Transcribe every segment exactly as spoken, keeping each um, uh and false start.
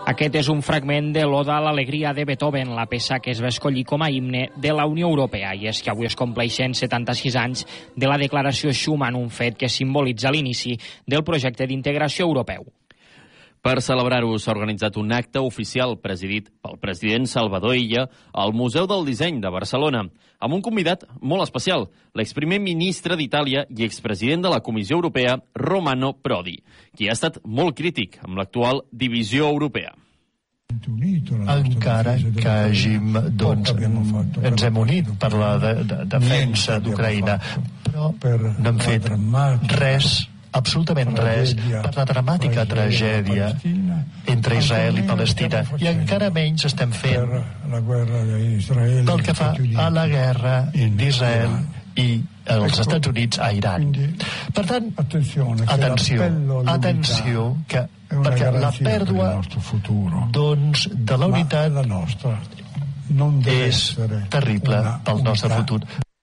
Aquest és un fragment de l'Oda a l'Alegria de Beethoven, la peça que es va escollir com a himne de la Unió Europea, i és que avui es compleixen setanta-sis anys de la Declaració Schuman, un fet que simbolitza l'inici del projecte d'integració europeu. Per celebrar-ho s'ha organitzat un acte oficial presidit pel president Salvador Illa al Museu del Disseny de Barcelona, amb un convidat molt especial, l'exprimer ministre d'Itàlia i expresident de la Comissió Europea, Romano Prodi, qui ha estat molt crític amb l'actual divisió europea. Encara que hàgim, doncs, ens hem unit per la de, de, defensa d'Ucraïna, però no hem fet res, absolutament res, per la dramàtica tragèdia entre Israel i Palestina, i encara menys estem fent pel que fa a la guerra d'Israel i els Estats Units a Iran. Per tant, atenció, atenció, que, perquè la pèrdua doncs, de la unitat és terrible pel nostre futur.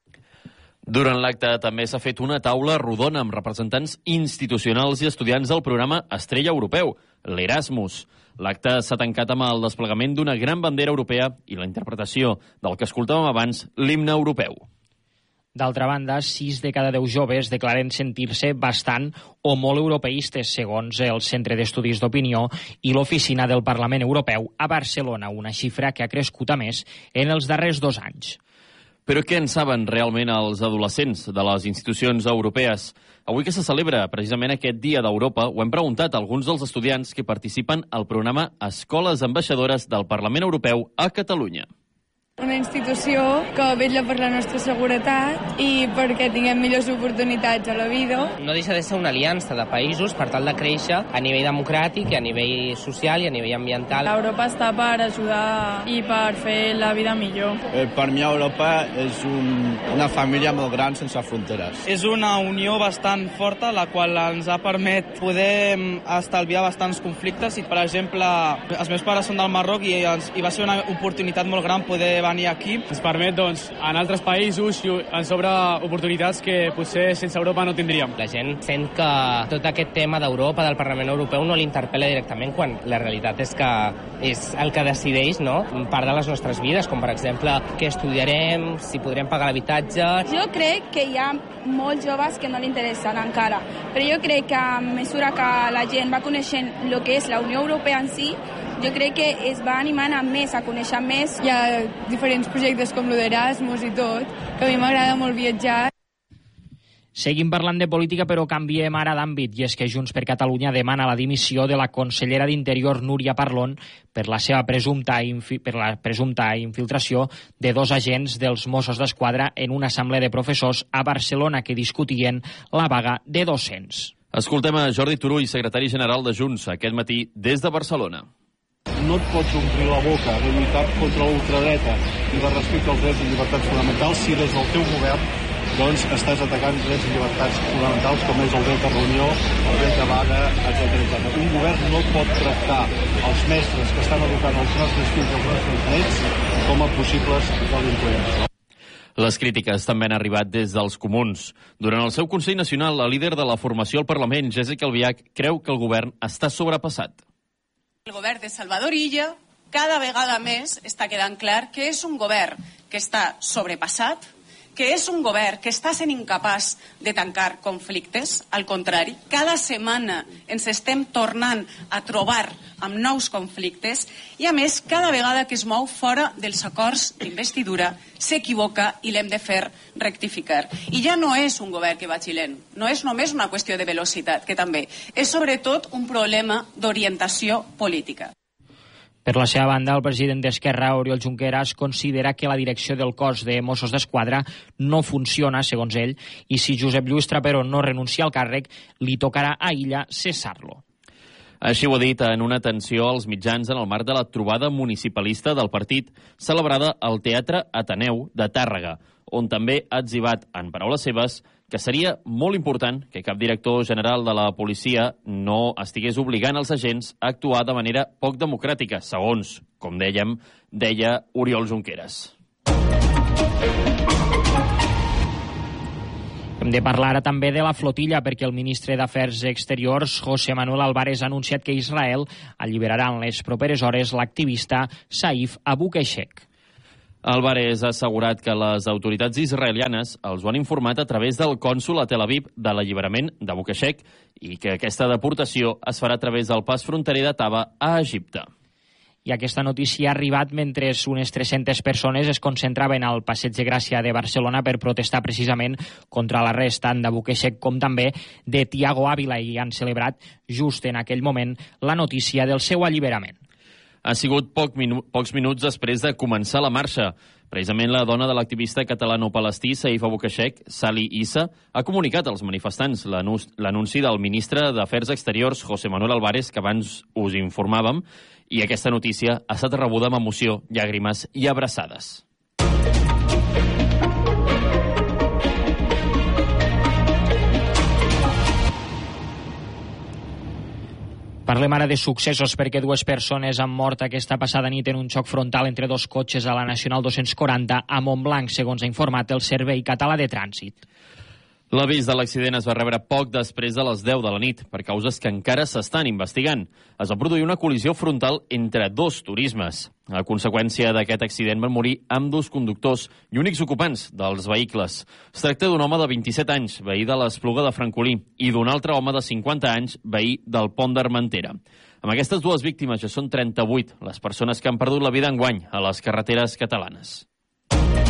Durant l'acte també s'ha fet una taula rodona amb representants institucionals i estudiants del programa Estrella Europeu, l'Erasmus. L'acte s'ha tancat amb el desplegament d'una gran bandera europea i la interpretació del que escoltàvem abans, l'himne europeu. D'altra banda, sis de cada deu joves declaren sentir-se bastant o molt europeistes, segons el Centre d'Estudis d'Opinió i l'Oficina del Parlament Europeu a Barcelona, una xifra que ha crescut a més en els darrers dos anys. Però què en saben realment els adolescents de les institucions europees? Avui que se celebra precisament aquest Dia d'Europa, ho hem preguntat a alguns dels estudiants que participen al programa Escoles Ambaixadores del Parlament Europeu a Catalunya. Una institució que vetlla per la nostra seguretat i perquè tinguem millors oportunitats a la vida. No deixa de ser una aliança de països per tal de créixer a nivell democràtic, a nivell social i a nivell ambiental. Europa està per ajudar i per fer la vida millor. Eh, per mi Europa és un, una família molt gran sense fronteres. És una unió bastant forta, la qual ens ha permet poder estalviar bastants conflictes. I, per exemple, els meus pares són del Marroc i, ens, i va ser una oportunitat molt gran poder venir aquí. Ens permet, doncs, en altres països ens obre oportunitats que potser sense Europa no tindríem. La gent sent que tot aquest tema d'Europa, del Parlament Europeu, no l'interpel·la directament, quan la realitat és que és el que decideix, no?, part de les nostres vides, com per exemple què estudiarem, si podrem pagar l'habitatge. Jo crec que hi ha molts joves que no li interessen encara, però jo crec que a mesura que la gent va coneixent el que és la Unió Europea en si, jo crec que es va animant a més, a conèixer més. Hi ha diferents projectes com el d'Erasmus i tot, que a mi m'agrada molt viatjar. Seguim parlant de política, però canviem ara d'àmbit, i és que Junts per Catalunya demana la dimissió de la consellera d'Interior, Núria Parlon, per la seva presumpta, infi, per la presumpta infiltració de dos agents dels Mossos d'Esquadra en una assemblea de professors a Barcelona que discutien la vaga de docents. Escoltem a Jordi Turull, secretari general de Junts, aquest matí des de Barcelona. No et pots omplir la boca de lluitar contra l'ultradreta i de respecte als drets i llibertats fonamentals si des del teu govern doncs, estàs atacant drets i llibertats fonamentals com és el dret de reunió, el dret de vaga, etcètera. Un govern no pot tractar els mestres que estan educant els nostres fills i els nostres nets com a possibles delinqüents. Les crítiques també han arribat des dels comuns. Durant el seu Consell Nacional, la líder de la formació al Parlament, Jéssica Albiach, creu que el govern està sobrepassat. El govern de Salvador Illa cada vegada més està quedant clar que és un govern que està sobrepassat, que és un govern que està sent incapaç de tancar conflictes. Al contrari, cada setmana ens estem tornant a trobar amb nous conflictes i, a més, cada vegada que es mou fora dels acords d'investidura s'equivoca i l'hem de fer rectificar. I ja no és un govern que vagi lent, no és només una qüestió de velocitat, que també és sobretot un problema d'orientació política. Per la seva banda, el president d'Esquerra, Oriol Junqueras, considera que la direcció del cos de Mossos d'Esquadra no funciona, segons ell, i si Josep Lluís Trapero no renuncia al càrrec, li tocarà a Illa cessar-lo. Així ho ha dit en una atenció als mitjans en el marc de la trobada municipalista del partit celebrada al Teatre Ateneu de Tàrrega, on també ha etzibat, en paraules seves, que seria molt important que cap director general de la policia no estigués obligant els agents a actuar de manera poc democràtica, segons, com dèiem, deia Oriol Junqueras. Hem de parlar ara també de la flotilla, perquè el ministre d'Afers Exteriors, José Manuel Álvarez, ha anunciat que Israel alliberarà en les properes hores l'activista Saif Abu Keshek. Álvarez ha assegurat que les autoritats israelianes els ho han informat a través del cònsol a Tel Aviv de l'alliberament d'Abu Keshek i que aquesta deportació es farà a través del pas fronterer de Taba a Egipte. I aquesta notícia ha arribat mentre unes tres-centes persones es concentraven al Passeig de Gràcia de Barcelona per protestar precisament contra l'arrest tant d'Abu Keshek com també de Tiago Ávila i han celebrat just en aquell moment la notícia del seu alliberament. Ha sigut poc minu pocs minuts després de començar la marxa. Precisament la dona de l'activista catalano-palestí Saif Abu Keshek, Sali Issa, ha comunicat als manifestants l'anunci del ministre d'Afers Exteriors, José Manuel Álvarez, que abans us informàvem, i aquesta notícia ha estat rebuda amb emoció, llàgrimes i abraçades. Parlem ara de successos perquè dues persones han mort aquesta passada nit en un xoc frontal entre dos cotxes a la Nacional dos-cents quaranta a Montblanc, segons ha informat el Servei Català de Trànsit. L'avís de l'accident es va rebre poc després de les deu de la nit, per causes que encara s'estan investigant. Es va produir una col·lisió frontal entre dos turismes. A conseqüència d'aquest accident van morir ambdós conductors i únics ocupants dels vehicles. Es tracta d'un home de vint-i-set anys, veí de l'Espluga de Francolí, i d'un altre home de cinquanta anys, veí del Pont d'Armentera. Amb aquestes dues víctimes ja són trenta-vuit les persones que han perdut la vida enguany a les carreteres catalanes.